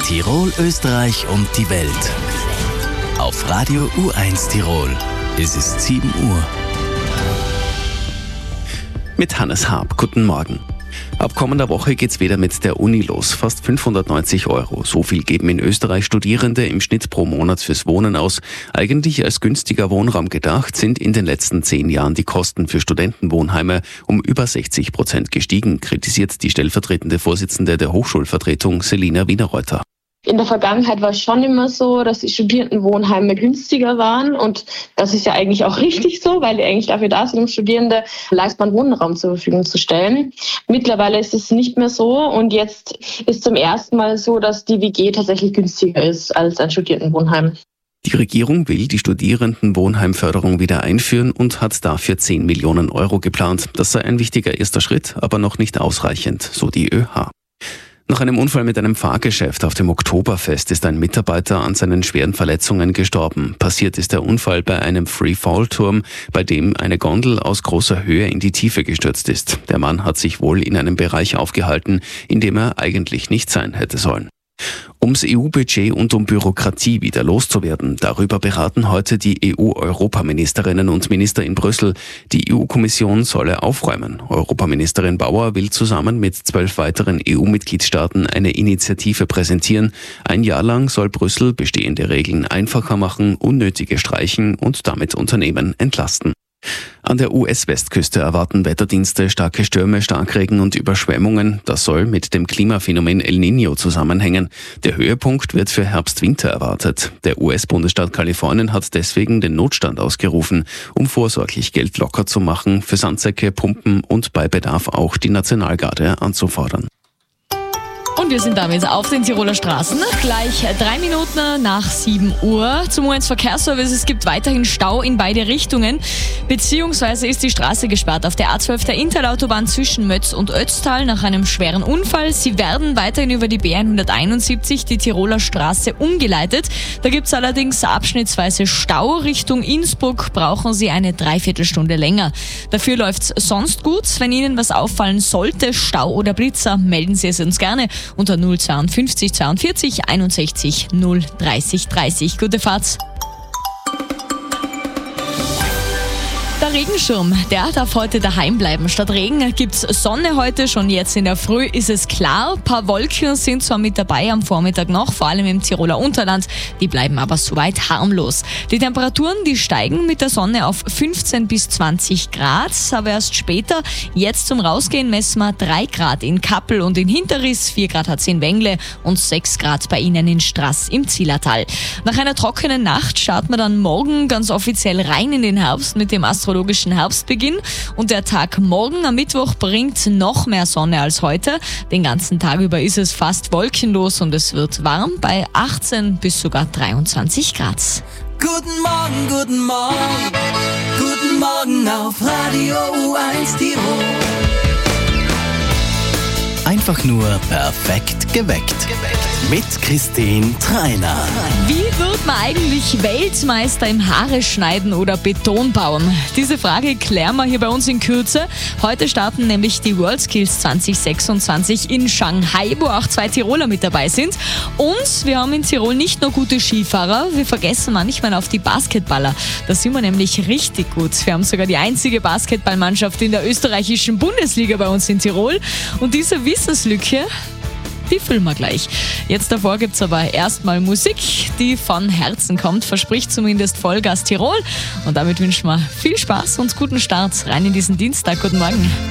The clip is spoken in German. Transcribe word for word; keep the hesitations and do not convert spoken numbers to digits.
Tirol, Österreich und die Welt. Auf Radio U eins Tirol. Es ist sieben Uhr. Mit Hannes Haab. Guten Morgen. Ab kommender Woche geht's wieder mit der Uni los. Fast fünfhundertneunzig Euro. So viel geben in Österreich Studierende im Schnitt pro Monat fürs Wohnen aus. Eigentlich als günstiger Wohnraum gedacht, sind in den letzten zehn Jahren die Kosten für Studentenwohnheime um über sechzig Prozent gestiegen, kritisiert die stellvertretende Vorsitzende der Hochschulvertretung Selina Wienerreuter. In der Vergangenheit war es schon immer so, dass die Studierendenwohnheime günstiger waren, und das ist ja eigentlich auch richtig so, weil die eigentlich dafür da sind, um Studierende leistbaren Wohnraum zur Verfügung zu stellen. Mittlerweile ist es nicht mehr so, und jetzt ist zum ersten Mal so, dass die W G tatsächlich günstiger ist als ein Studierendenwohnheim. Die Regierung will die Studierendenwohnheimförderung wieder einführen und hat dafür zehn Millionen Euro geplant. Das sei ein wichtiger erster Schritt, aber noch nicht ausreichend, so die ÖH. Nach einem Unfall mit einem Fahrgeschäft auf dem Oktoberfest ist ein Mitarbeiter an seinen schweren Verletzungen gestorben. Passiert ist der Unfall bei einem Free-Fall-Turm, bei dem eine Gondel aus großer Höhe in die Tiefe gestürzt ist. Der Mann hat sich wohl in einem Bereich aufgehalten, in dem er eigentlich nicht sein hätte sollen. Ums E U-Budget und um Bürokratie wieder loszuwerden, darüber beraten heute die E U-Europaministerinnen und Minister in Brüssel. Die E U-Kommission solle aufräumen. Europaministerin Bauer will zusammen mit zwölf weiteren E U-Mitgliedstaaten eine Initiative präsentieren. Ein Jahr lang soll Brüssel bestehende Regeln einfacher machen, unnötige streichen und damit Unternehmen entlasten. An der U S-Westküste erwarten Wetterdienste starke Stürme, Starkregen und Überschwemmungen. Das soll mit dem Klimaphänomen El Niño zusammenhängen. Der Höhepunkt wird für Herbst-Winter erwartet. Der U S-Bundesstaat Kalifornien hat deswegen den Notstand ausgerufen, um vorsorglich Geld locker zu machen, für Sandsäcke, Pumpen und bei Bedarf auch die Nationalgarde anzufordern. Und wir sind damit auf den Tiroler Straßen. Gleich drei Minuten nach sieben Uhr. Zum U eins Verkehrsservice. Es gibt weiterhin Stau in beide Richtungen. Beziehungsweise ist die Straße gesperrt auf der A zwölf der Interlautobahn zwischen Mötz und Ötztal nach einem schweren Unfall. Sie werden weiterhin über die B hunderteinundsiebzig, die Tiroler Straße, umgeleitet. Da gibt es allerdings abschnittsweise Stau. Richtung Innsbruck brauchen Sie eine Dreiviertelstunde länger. Dafür läuft es sonst gut. Wenn Ihnen was auffallen sollte, Stau oder Blitzer, melden Sie es uns gerne unter null zweiundfünfzig zweiundvierzig einundsechzig null dreißig dreißig. Gute Fahrt! Der Regenschirm, der darf heute daheim bleiben. Statt Regen gibt's Sonne heute. Schon jetzt in der Früh ist es klar. Ein paar Wolken sind zwar mit dabei am Vormittag noch, vor allem im Tiroler Unterland. Die bleiben aber soweit harmlos. Die Temperaturen, die steigen mit der Sonne auf fünfzehn bis zwanzig Grad. Aber erst später. Jetzt zum Rausgehen messen wir drei Grad in Kappel und in Hinterriss, vier Grad hat's in Wengle und sechs Grad bei Ihnen in Straß im Zillertal. Nach einer trockenen Nacht starten wir dann morgen ganz offiziell rein in den Herbst mit dem Astrologischen Herbstbeginn, und der Tag morgen am Mittwoch bringt noch mehr Sonne als heute. Den ganzen Tag über ist es fast wolkenlos und es wird warm bei achtzehn bis sogar dreiundzwanzig Grad. Guten Morgen, guten Morgen, guten Morgen auf Radio U eins Tirol. Einfach nur perfekt geweckt. Mit Christine Treiner. Wie wird man eigentlich Weltmeister im Haare schneiden oder Beton bauen? Diese Frage klären wir hier bei uns in Kürze. Heute starten nämlich die WorldSkills zwanzig sechsundzwanzig in Shanghai, wo auch zwei Tiroler mit dabei sind. Und wir haben in Tirol nicht nur gute Skifahrer, wir vergessen manchmal auf die Basketballer. Da sind wir nämlich richtig gut. Wir haben sogar die einzige Basketballmannschaft in der österreichischen Bundesliga bei uns in Tirol. Und diese Wissenslücke, die füllen wir gleich. Jetzt davor gibt's aber erstmal Musik, die von Herzen kommt, verspricht zumindest Vollgas Tirol. Und damit wünschen wir viel Spaß und guten Start rein in diesen Dienstag. Guten Morgen.